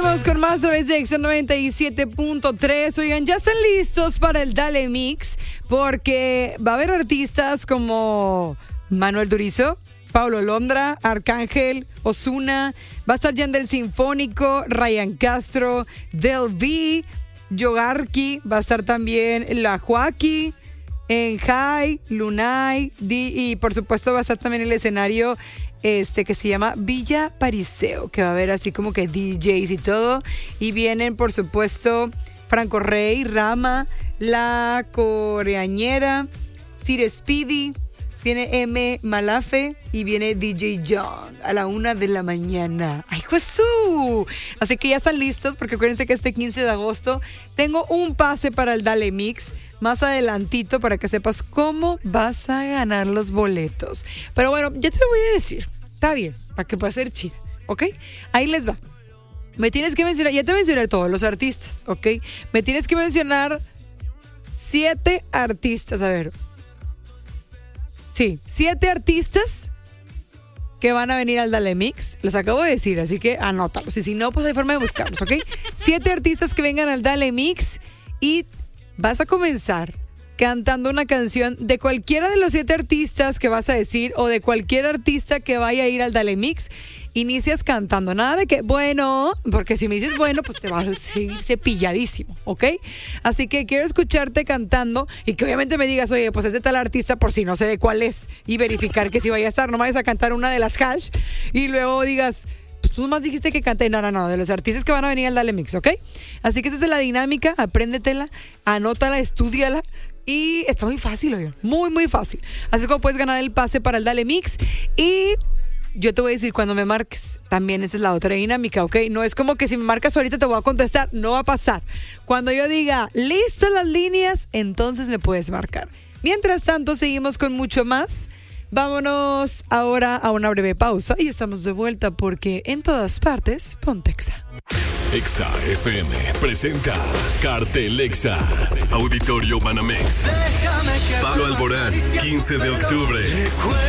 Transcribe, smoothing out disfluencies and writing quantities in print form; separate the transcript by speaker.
Speaker 1: Seguimos con más a través de Exa 97.3. Oigan, ya están listos para el Dale Mix, porque va a haber artistas como Manuel Turizo, Paulo Londra, Arcángel, Ozuna, va a estar Yandel Sinfónico, Ryan Castro, Del V, Yogarki, va a estar también La Joaquí, Enjay, Lunay, y por supuesto va a estar también el escenario que se llama Villa Pariseo, que va a haber así como que DJs y todo, y vienen por supuesto Franco Rey, Rama, La Coreañera, Sir Speedy, viene M. Malafe y viene DJ John a la 1 de la mañana. ¡Ay, Jesús! Así que ya están listos, porque acuérdense que este 15 de agosto tengo un pase para el Dale Mix más adelantito para que sepas cómo vas a ganar los boletos. Pero bueno, ya te lo voy a decir. Está bien, para que pueda ser chida, ¿ok? Ahí les va. Me tienes que mencionar, ya te mencioné todos los artistas, ¿ok? Me tienes que mencionar 7 artistas, a ver. Sí, 7 artistas que van a venir al Dale Mix. Los acabo de decir, así que anótalos. Y si no, pues hay forma de buscarlos, ¿ok? 7 artistas que vengan al Dale Mix y vas a comenzar cantando una canción de cualquiera de los 7 artistas que vas a decir, o de cualquier artista que vaya a ir al Dale Mix. Inicias cantando, nada de que, bueno, porque si me dices bueno, pues te vas a seguir cepilladísimo, ¿ok? Así que quiero escucharte cantando y que obviamente me digas, oye, pues es de tal artista, por si no sé de cuál es, y verificar que sí vaya a estar. No me vayas a cantar una de las hash y luego digas, pues tú más dijiste que canté. No, de los artistas que van a venir al Dale Mix, ¿ok? Así que esa es la dinámica, apréndetela, anótala, estúdiala. Y está muy fácil, oye, muy, muy fácil. Así como puedes ganar el pase para el Dale Mix. Y yo te voy a decir cuando me marques. También esa es la otra dinámica, ¿ok? No es como que si me marcas ahorita te voy a contestar. No va a pasar. Cuando yo diga, listo las líneas, entonces me puedes marcar. Mientras tanto, seguimos con mucho más. Vámonos ahora a una breve pausa y estamos de vuelta, porque en todas partes, ponte Exa.
Speaker 2: Exa FM presenta Cartel Exa, Auditorio Banamex, Pablo Alborán, 15 de octubre.